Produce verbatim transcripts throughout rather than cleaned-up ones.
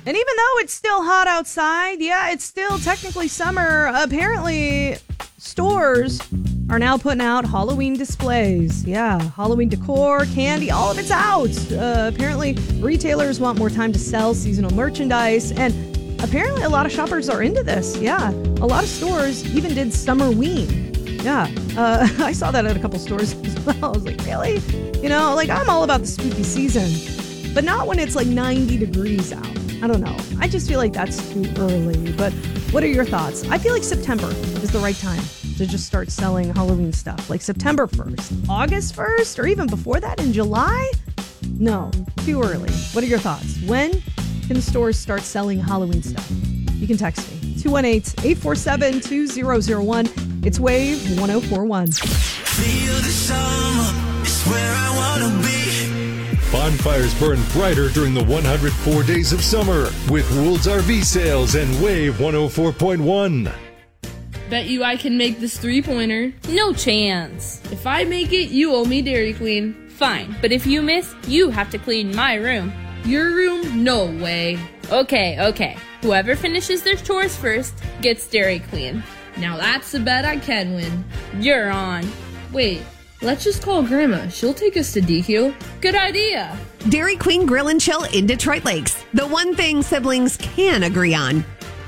And even though it's still hot outside, yeah, it's still technically summer. Apparently, stores are now putting out Halloween displays. Yeah, Halloween decor, candy, all of it's out. Uh, apparently, retailers want more time to sell seasonal merchandise, and apparently a lot of shoppers are into this. Yeah, a lot of stores even did Summerween. Yeah, uh, I saw that at a couple stores as well. I was like, really? You know, like, I'm all about the spooky season, but not when it's like ninety degrees out. I don't know. I just feel like that's too early. But what are your thoughts? I feel like September is the right time to just start selling Halloween stuff. Like September first, August first, or even before that in July? No, too early. What are your thoughts? When can stores start selling Halloween stuff? You can text me. two one eight, eight four seven, two zero zero one. It's Wave one oh four one. Feel the summer, it's where I want to be. Bonfires burn brighter during the one hundred four days of summer with Wool's R V sales and Wave one oh four point one. Bet you I can make this three-pointer. No chance. If I make it, you owe me Dairy Queen. Fine, but if you miss, you have to clean my room. Your room? No way. Okay, okay. Whoever finishes their chores first gets Dairy Queen. Now that's a bet I can win. You're on. Wait, let's just call Grandma. She'll take us to D Q. Good idea. Dairy Queen Grill and Chill in Detroit Lakes. The one thing siblings can agree on.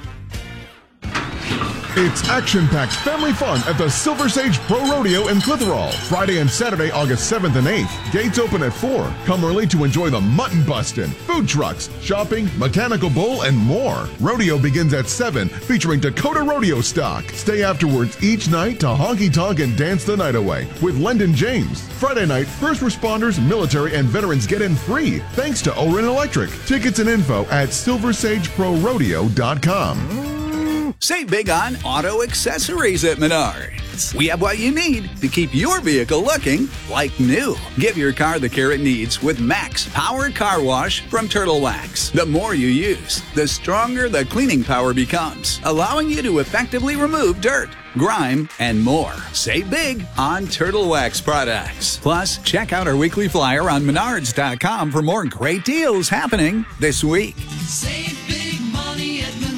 It's action-packed family fun at the Silver Sage Pro Rodeo in Clitheroe. Friday and Saturday, August seventh and eighth. Gates open at four. Come early to enjoy the mutton bustin', food trucks, shopping, mechanical bull, and more. Rodeo begins at seven, featuring Dakota Rodeo stock. Stay afterwards each night to honky-tonk and dance the night away with Lendon James. Friday night, first responders, military, and veterans get in free thanks to Orin Electric. Tickets and info at silver sage pro rodeo dot com. Save big on auto accessories at Menards. We have what you need to keep your vehicle looking like new. Give your car the care it needs with Max Power Car Wash from Turtle Wax. The more you use, the stronger the cleaning power becomes, allowing you to effectively remove dirt, grime, and more. Save big on Turtle Wax products. Plus, check out our weekly flyer on menards dot com for more great deals happening this week. Save big money at Menards.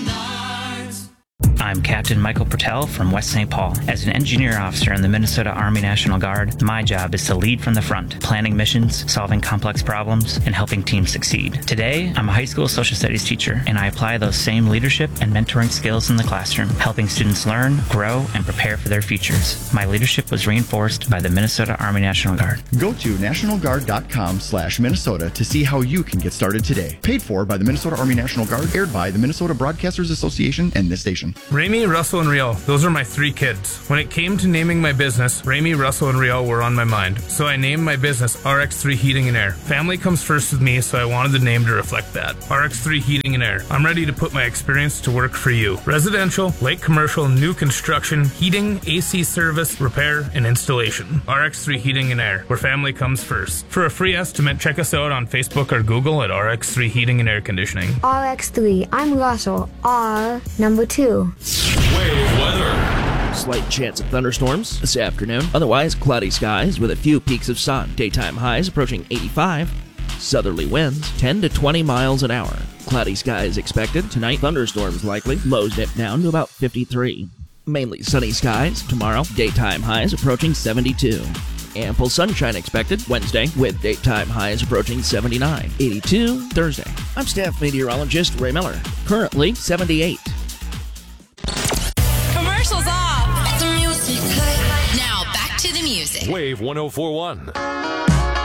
I'm Captain Michael Pertell from West Saint Paul. As an engineer officer in the Minnesota Army National Guard, my job is to lead from the front, planning missions, solving complex problems, and helping teams succeed. Today, I'm a high school social studies teacher, and I apply those same leadership and mentoring skills in the classroom, helping students learn, grow, and prepare for their futures. My leadership was reinforced by the Minnesota Army National Guard. Go to national guard dot com slash Minnesota to see how you can get started today. Paid for by the Minnesota Army National Guard, aired by the Minnesota Broadcasters Association and this station. Ramey, Russell, and Riel, those are my three kids. When it came to naming my business, Ramey, Russell, and Riel were on my mind. So I named my business R X three Heating and Air. Family comes first with me, so I wanted the name to reflect that. R X three Heating and Air. I'm ready to put my experience to work for you. Residential, light commercial, new construction, heating, A C service, repair, and installation. R X three Heating and Air, where family comes first. For a free estimate, check us out on Facebook or Google at R X three Heating and Air Conditioning. R X three, I'm Russell. R number two. Wave weather. Slight chance of thunderstorms this afternoon. Otherwise, cloudy skies with a few peaks of sun. Daytime highs approaching eighty-five. Southerly winds ten to twenty miles an hour. Cloudy skies expected. Tonight, thunderstorms likely. Lows dip down to about fifty-three. Mainly sunny skies tomorrow. Daytime highs approaching seventy-two. Ample sunshine expected Wednesday with daytime highs approaching seventy-nine. eighty-two Thursday. I'm staff meteorologist Ray Miller. Currently seventy-eight. Commercials off. The music. Now back to the music. Wave one oh four one.